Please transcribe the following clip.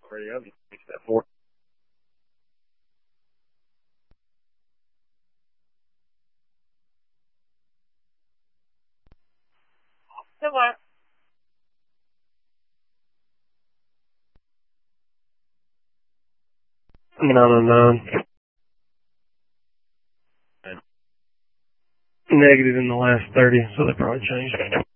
Radio. Step 4. Come on. No. Negative in the last 30, so they probably changed it.